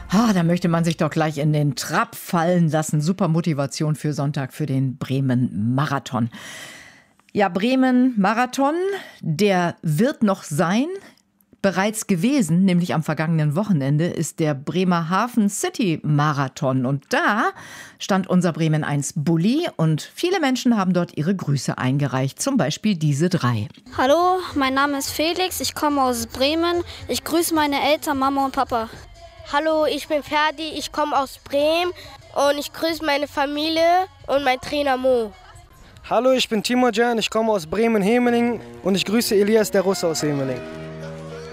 Da möchte man sich doch gleich in den Trab fallen lassen. Super Motivation für Sonntag für den Bremen-Marathon. Ja, Bremen-Marathon, der wird noch sein. Bereits gewesen, nämlich am vergangenen Wochenende, ist der Bremerhaven City Marathon. Und da stand unser Bremen 1 Bulli und viele Menschen haben dort ihre Grüße eingereicht. Zum Beispiel diese 3. Hallo, mein Name ist Felix, ich komme aus Bremen. Ich grüße meine Eltern, Mama und Papa. Hallo, ich bin Ferdi, ich komme aus Bremen und ich grüße meine Familie und meinen Trainer Mo. Hallo, ich bin Timojan, ich komme aus Bremen-Hemeling und ich grüße Elias der Russe aus Hemeling.